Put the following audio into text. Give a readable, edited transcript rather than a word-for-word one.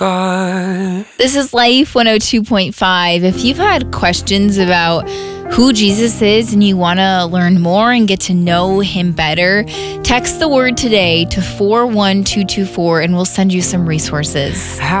This is Life 102.5. If you've had questions about who Jesus is and you want to learn more and get to know him better, text the word today to 41224 and we'll send you some resources.